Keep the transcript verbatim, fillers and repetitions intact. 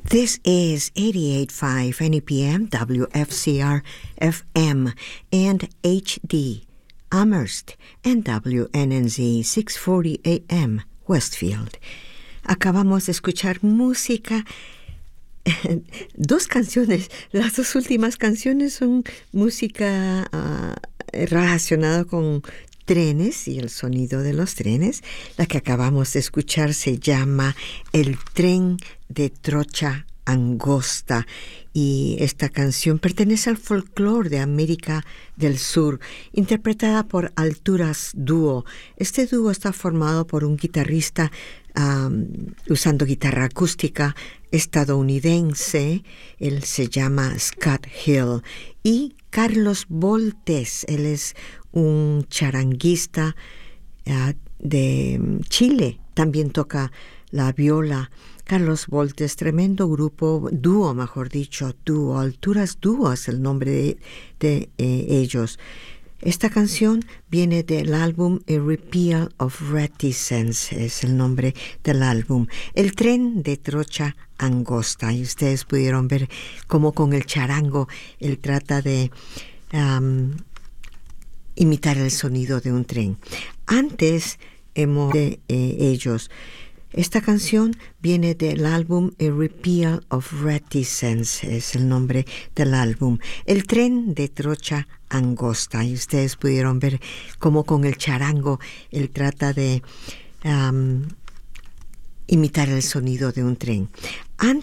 This is eighty-eight point five N E P M, W F C R F M, and H D, Amherst, and W N N Z six forty A M, Westfield. Acabamos de escuchar música, dos canciones. Las dos últimas canciones son música uh, relacionada con trenes y el sonido de los trenes. La que acabamos de escuchar se llama El tren de trocha angosta, y esta canción pertenece al folclore de América del Sur, interpretada por Alturas Dúo. Este dúo está formado por un guitarrista um, usando guitarra acústica estadounidense, él se llama Scott Hill, y Carlos Voltes, él es un charanguista uh, de Chile, también toca la viola. Carlos Voltes, tremendo grupo, dúo, mejor dicho, dúo, Alturas Dúo es el nombre de, de eh, ellos. Esta canción viene del álbum A Repeal of Reticence, es el nombre del álbum. El tren de trocha angosta, y ustedes pudieron ver cómo con el charango él trata de um, imitar el sonido de un tren. Antes hemos de eh, ellos. Esta canción viene del álbum A Repeal of Reticence, es el nombre del álbum. El tren de trocha angosta, y ustedes pudieron ver cómo con el charango él trata de um, imitar el sonido de un tren. Antes